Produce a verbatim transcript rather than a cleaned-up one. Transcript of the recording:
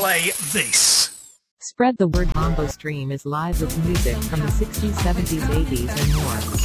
play this. Spread the word. Mambo Stream is live with music from the sixties, seventies, eighties, and more.